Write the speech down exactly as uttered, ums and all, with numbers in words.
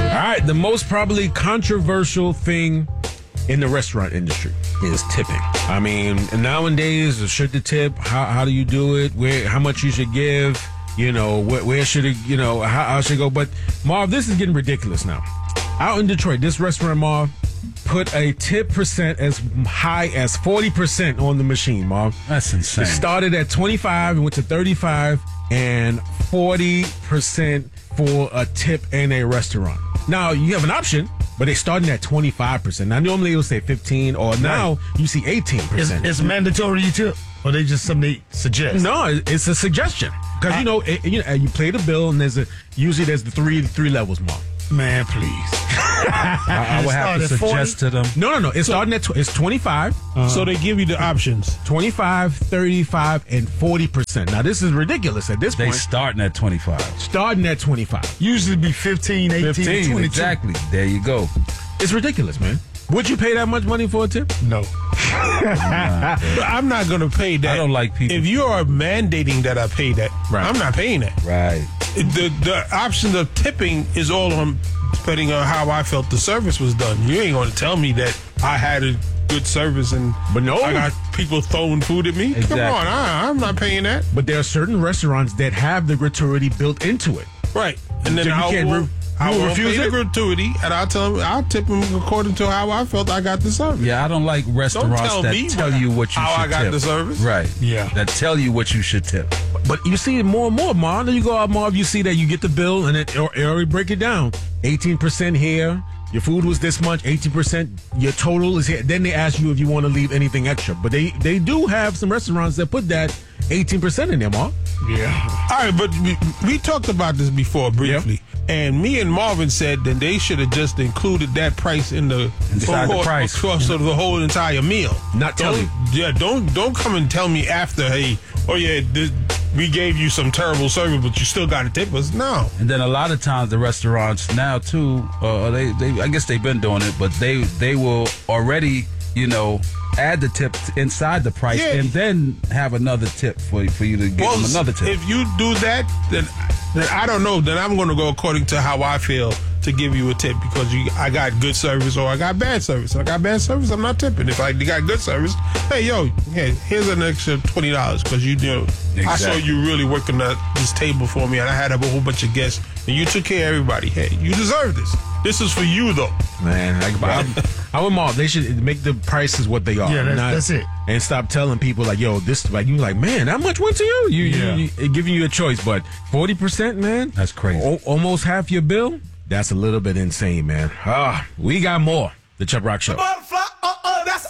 right, the most probably controversial thing in the restaurant industry is tipping. I mean, nowadays, should the tip? How how do you do it? Where? How much you should give? You know, where, where should it? You know, how, how should it go? But Marv, this is getting ridiculous now. Out in Detroit, this restaurant, Marv, put a tip percent as high as forty percent on the machine, Marv. That's insane. It started at twenty-five and went to thirty-five and forty percent for a tip in a restaurant. Now, you have an option, but they're starting at twenty-five percent. Now, normally it will say fifteen, or now you see eighteen percent. It's, it's mandatory you tip, or they just something they suggest? No, it's a suggestion. Because, you know, it, you know, you play the bill, and there's a usually there's the three three levels, Marv. Man, please. I, I would have to suggest to them. No, no, no. It's so, starting at tw- it's twenty-five. Uh-huh. So they give you the options. twenty-five, thirty-five, and forty percent. Now, this is ridiculous at this they point. They starting at twenty-five. Starting at twenty-five. Usually be fifteen, eighteen, fifteen, twenty-two. Exactly. There you go. It's ridiculous, man. Would you pay that much money for a tip? No. Nah, I'm not going to pay that. I don't like people. If you are mandating that I pay that, right. I'm not paying that. Right. The the option of tipping is all on depending on how I felt the service was done. You ain't going to tell me that I had a good service and but no. I got people throwing food at me. Exactly. Come on, I, I'm not paying that. But there are certain restaurants that have the gratuity built into it. Right. And then so you I can't will, re- I you will refuse pay it? the gratuity, and I'll tell them, I'll tip them according to how I felt I got the service. Yeah, I don't like restaurants tell that me tell what- you what you how should I got tip. the service. Right. Yeah. That tell you what you should tip. But you see it more and more, Marv. Then you go out, Marv, you see that you get the bill, and it, it already break it down. eighteen percent here. Your food was this much, eighteen percent. Your total is here. Then they ask you if you want to leave anything extra. But they, they do have some restaurants that put that eighteen percent in there, Marv. Yeah. All right, but we, we talked about this before briefly. Yep. And me and Marvin said that they should have just included that price in the inside whole, the price cost of the whole entire meal. Not tell don't, you. Yeah, don't don't come and tell me after, hey, oh yeah, this, we gave you some terrible service, but you still got to tip us. No. And then a lot of times the restaurants now too, uh, they they I guess they've been doing it, but they they will already, you know, add the tip inside the price, yeah. and then have another tip for for you to give well, them another tip. If you do that, then then I don't know. Then I'm going to go according to how I feel to give you a tip because you I got good service or I got bad service. If I got bad service, I'm not tipping. If I got good service, hey yo, hey, here's an extra twenty dollars because you, you know, exactly. I saw you really working at this table for me, and I had a whole bunch of guests, and you took care of everybody. Hey, you deserve this. This is for you though, man. Like, I, I would Marv. They should make the prices what they are. Yeah, that's, not, that's it. And stop telling people like, yo, this like you like, man, how much went to you? You, yeah. you, you giving you a choice, but forty percent, man, that's crazy. O- almost half your bill. That's a little bit insane, man. Ah, we got more. The Chubb Rock Show.